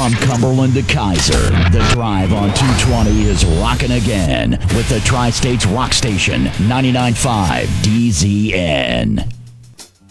From Cumberland to Kaiser, the drive on 220 is rocking again with the Tri-States Rock Station 99.5 DZN.